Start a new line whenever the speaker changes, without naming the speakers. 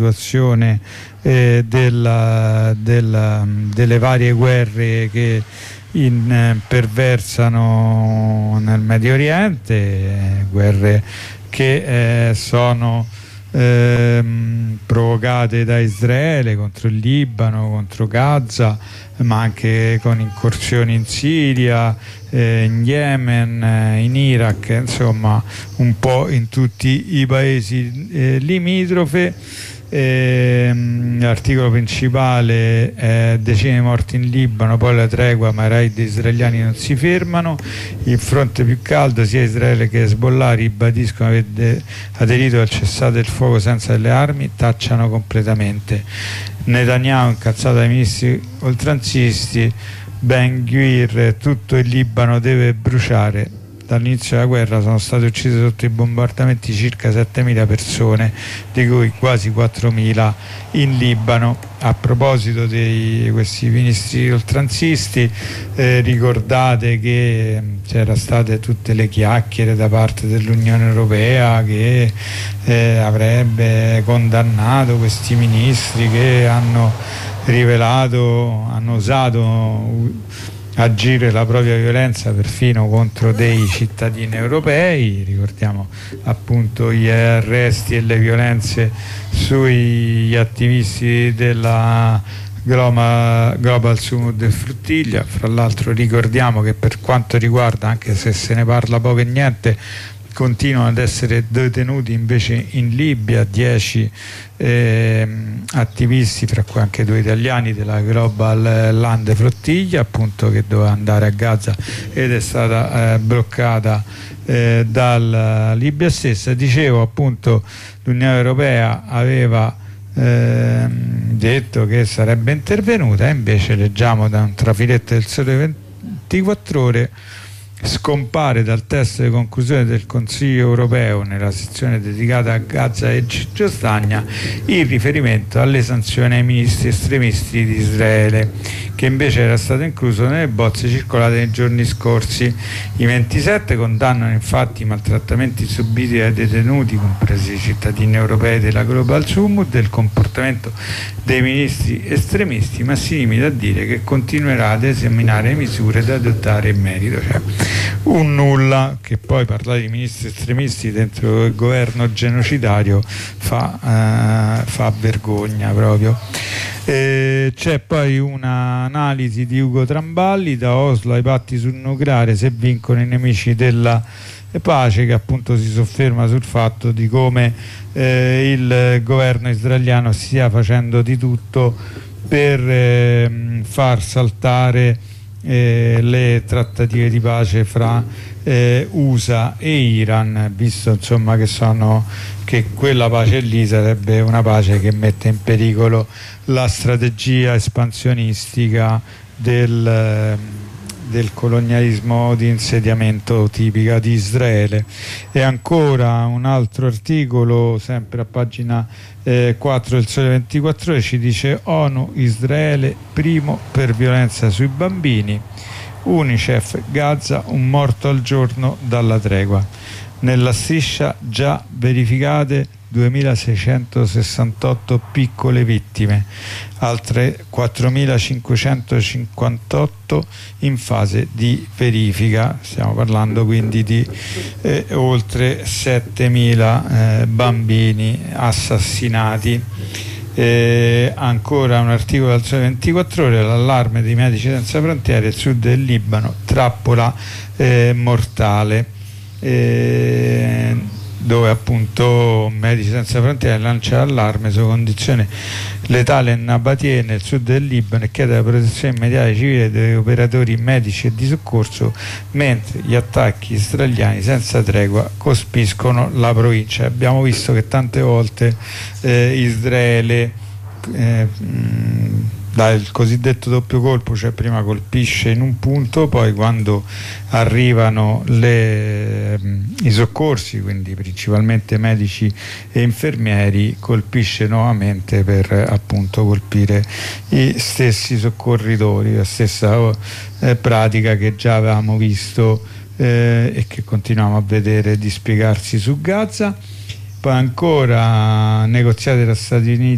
situazione delle varie guerre che imperversano nel Medio Oriente, guerre che sono provocate da Israele contro il Libano, contro Gaza, ma anche con incursioni in Siria, in Yemen, in Iraq, insomma un po' in tutti i paesi limitrofe. L'articolo principale è decine di morti in Libano, poi la tregua, ma i raid israeliani non si fermano. Il fronte più caldo, sia Israele che Hezbollah ribadiscono aver aderito al cessate il fuoco senza le armi, tacciano completamente. Netanyahu incazzato dai ministri oltranzisti, Ben Gvir, tutto il Libano deve bruciare. Dall'inizio della guerra sono state uccise sotto i bombardamenti circa 7.000 persone, di cui quasi 4.000 in Libano. A proposito di questi ministri oltranzisti, ricordate che c'erano state tutte le chiacchiere da parte dell'Unione Europea che avrebbe condannato questi ministri che hanno osato agire la propria violenza perfino contro dei cittadini europei. Ricordiamo appunto gli arresti e le violenze sugli attivisti della Global Summit del Fruttiglia. Fra l'altro ricordiamo che per quanto riguarda, anche se se ne parla poco e niente, continuano ad essere detenuti invece in Libia 10 attivisti, tra cui anche 2 italiani della Global Land Flottiglia, appunto, che doveva andare a Gaza ed è stata bloccata dalla Libia stessa. Dicevo, appunto, l'Unione Europea aveva detto che sarebbe intervenuta, e invece leggiamo da un trafiletto del Sole 24 Ore: scompare dal testo di conclusione del Consiglio europeo, nella sezione dedicata a Gaza e Cisgiordania, il riferimento alle sanzioni ai ministri estremisti di Israele, che invece era stato incluso nelle bozze circolate nei giorni scorsi. I 27 condannano infatti i maltrattamenti subiti dai detenuti, compresi i cittadini europei della Global Summit, del comportamento dei ministri estremisti, ma si limita a dire che continuerà ad esaminare misure da adottare in merito. Cioè, un nulla, che poi parlare di ministri estremisti dentro il governo genocidario fa vergogna proprio. C'è poi un'analisi di Ugo Tramballi: da Oslo ai patti sul nucleare, se vincono i nemici della pace, che appunto si sofferma sul fatto di come il governo israeliano stia facendo di tutto per far saltare le trattative di pace fra USA e Iran, visto insomma che quella pace lì sarebbe una pace che mette in pericolo la strategia espansionistica del colonialismo di insediamento tipica di Israele. E ancora un altro articolo, sempre a pagina 4 del Sole 24 Ore, ci dice: ONU, Israele primo per violenza sui bambini, UNICEF, Gaza, un morto al giorno dalla tregua. Nella striscia già verificate 2.668 piccole vittime, altre 4.558 in fase di verifica. Stiamo parlando quindi di oltre 7.000 bambini assassinati. Ancora un articolo dal Sole 24 Ore: l'allarme dei Medici Senza Frontiere, il sud del Libano, trappola mortale, dove appunto Medici Senza Frontiere lancia l'allarme su condizioni letali a Nabatie nel sud del Libano e chiede la protezione immediata civile degli operatori medici e di soccorso, mentre gli attacchi israeliani senza tregua colpiscono la provincia. Abbiamo visto che tante volte Israele dà il cosiddetto doppio colpo, cioè prima colpisce in un punto, poi quando arrivano i soccorsi, quindi principalmente medici e infermieri, colpisce nuovamente per appunto colpire i stessi soccorritori, la stessa pratica che già avevamo visto e che continuiamo a vedere dispiegarsi su Gaza. Poi ancora negoziati tra Stati Uniti